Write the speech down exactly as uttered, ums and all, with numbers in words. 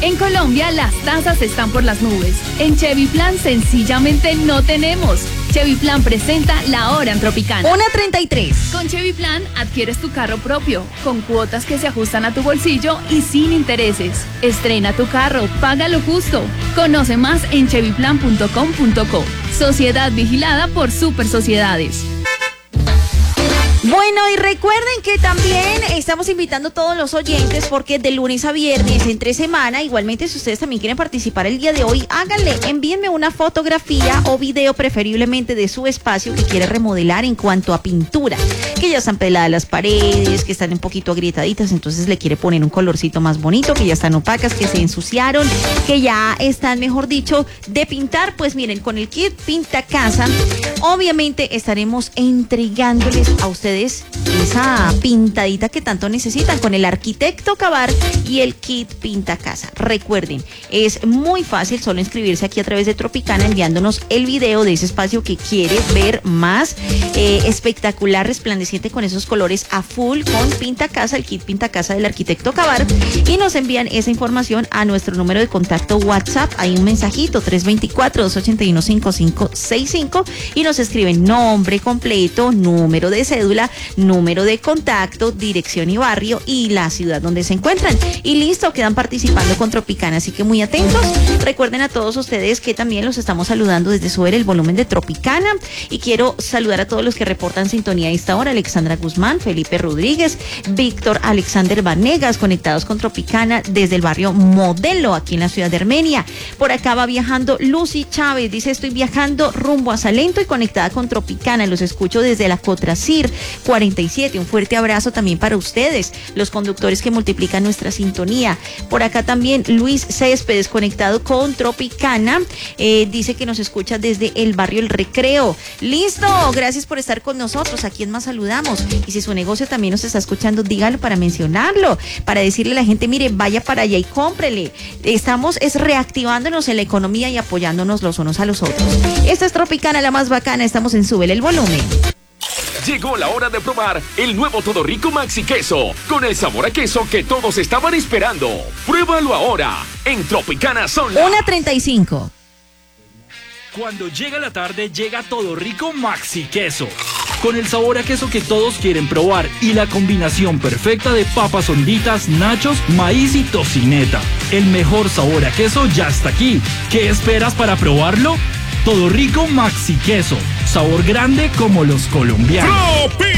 En Colombia las tasas están por las nubes. En Chevy Plan sencillamente no tenemos. Chevy Plan presenta la hora en Tropicana. una treinta y tres. Con Chevy Plan adquieres tu carro propio, con cuotas que se ajustan a tu bolsillo y sin intereses. Estrena tu carro, págalo justo. Conoce más en chevy plan punto com punto co. Sociedad vigilada por Super Sociedades. Bueno, y recuerden que también estamos invitando a todos los oyentes porque de lunes a viernes, entre semana, igualmente si ustedes también quieren participar el día de hoy, háganle, envíenme una fotografía o video preferiblemente de su espacio que quiere remodelar en cuanto a pintura, que ya están peladas las paredes, que están un poquito agrietaditas, entonces le quiere poner un colorcito más bonito, que ya están opacas, que se ensuciaron, que ya están, mejor dicho, de pintar. Pues miren, con el kit Pinta Casa, obviamente estaremos entregándoles a ustedes esa pintadita que tanto necesitan con el Arquitecto Cabar y el kit Pinta Casa. Recuerden, es muy fácil, solo inscribirse aquí a través de Tropicana enviándonos el video de ese espacio que quiere ver más eh, espectacular, resplandeciente con esos colores a full con Pinta Casa, el kit Pinta Casa del Arquitecto Cabar, y nos envían esa información a nuestro número de contacto WhatsApp. Hay un mensajito tres dos cuatro, dos ocho uno, cinco cinco seis cinco y nos escriben nombre completo, número de cédula, número de contacto, dirección y barrio y la ciudad donde se encuentran. Y listo, quedan participando con Tropicana, así que muy atentos. Recuerden a todos ustedes que también los estamos saludando desde Subir el Volumen de Tropicana, y quiero saludar a todos los que reportan sintonía a esta hora: Alexandra Guzmán, Felipe Rodríguez, Víctor Alexander Vanegas, conectados con Tropicana desde el barrio Modelo, aquí en la ciudad de Armenia. Por acá va viajando Lucy Chávez, dice: estoy viajando rumbo a Salento y conectada con Tropicana, los escucho desde la Cotrasir cuarenta y siete. Un fuerte abrazo también para ustedes, los conductores que multiplican nuestra sintonía. Por acá también Luis Céspedes, conectado con Tropicana, eh, dice que nos escucha desde el barrio El Recreo. Listo, gracias por estar con nosotros. ¿A quién más saludamos? Y si su negocio también nos está escuchando, dígalo para mencionarlo, para decirle a la gente: mire, vaya para allá y cómprele. Estamos es reactivándonos en la economía y apoyándonos los unos a los otros. Esta es Tropicana, la más bacana. Estamos en Súbele el Volumen. Llegó la hora de probar el nuevo Todo Rico Maxi Queso, con el sabor a queso que todos estaban esperando. Pruébalo ahora, en Tropicana son las una treinta y cinco. Cuando llega la tarde, llega Todo Rico Maxi Queso, con el sabor a queso que todos quieren probar y la combinación perfecta de papas honditas, nachos, maíz y tocineta. El mejor sabor a queso ya está aquí. ¿Qué esperas para probarlo? Todo Rico Maxi Queso, sabor grande como los colombianos. ¡Tropi!